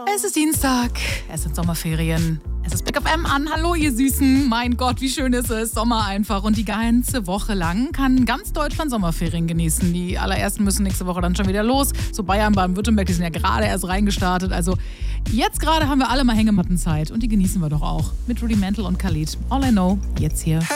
Es ist Dienstag, es sind Sommerferien, es ist Big FM an. Hallo ihr Süßen, mein Gott, wie schön ist es, Sommer einfach. Und die ganze Woche lang kann ganz Deutschland Sommerferien genießen. Die allerersten müssen nächste Woche dann schon wieder los. So Bayern, Baden-Württemberg, die sind ja gerade erst reingestartet. Also jetzt gerade haben wir alle mal Hängemattenzeit und die genießen wir doch auch. Mit Rudimental und Khalid. All I Know, jetzt hier.